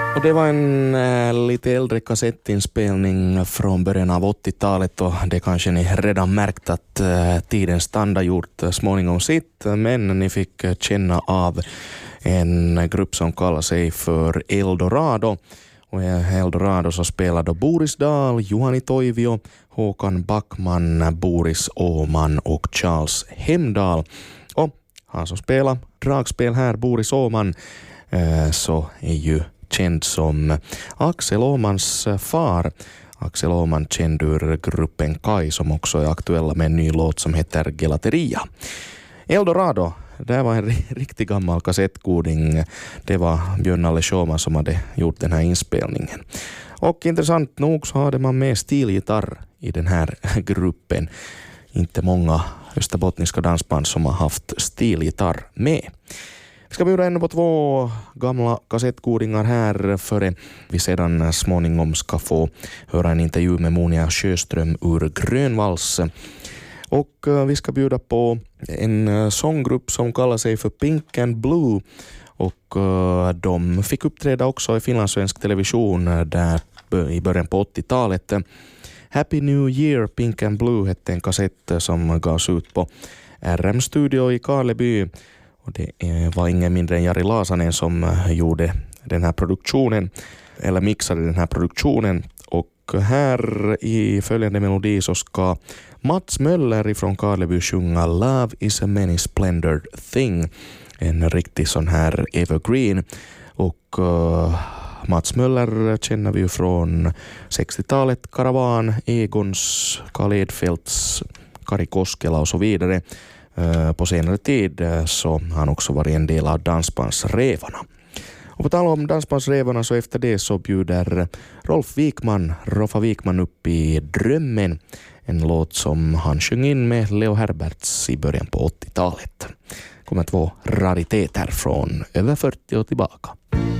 Och det var en lite äldre kassettinspelning från början av 80-talet och det kanske ni redan märkt att tidens standard gjort småningom sitt, men ni fick känna av en grupp som kallar sig för Eldorado. Och i Eldorado så spelar då Boris Dahl, Juhani Toivio, Håkan Backman, Boris Åman och Charles Hemdahl. Och han som spelar dragspel här, Boris Åman, så är ju känd som Axel Åmans far. Axel Åman känd ur gruppen Kai som också är aktuella med en ny låt som heter Gelateria. Eldorado, det var en riktigt gammal kassettgoding. Det var Björn-Alle Sjöman som hade gjort den här inspelningen. Och intressant nog så hade man med stilgitarr i den här gruppen. Inte många österbottniska dansband som har haft stilgitarr med. Vi ska bjuda ännu på 2 gamla kassettgodingar här före vi sedan småningom ska få höra en intervju med Monia Sjöström ur Grönvalls. Och vi ska bjuda på en sånggrupp som kallar sig för Pink and Blue och de fick uppträda också i finlandssvensk television där i början på 80-talet. Happy New Year Pink and Blue hette en kassett som gavs ut på RM-studio i Karleby. Och det var ingen mindre än Jari Laasanen som gjorde den här produktionen, eller mixade den här produktionen. Och här i följande melodi så ska Mats Möller ifrån Karleby sjunga Love is a many splendid thing. En riktig sån här evergreen. Och Mats Möller känner vi ju från 60-talet, Karavan, Egons, Karl Edfeldts, Kari Koskela och så vidare. På senare tid så har han också varit en del av Dansbandsrevarna. Och på tal om Dansbandsrevarna så efter det så bjuder Roffa Wikman upp i Drömmen. En låt som han sjöng in med Leo Herberts i början på 80-talet. Kommer 2 rariteter från över 40 år tillbaka.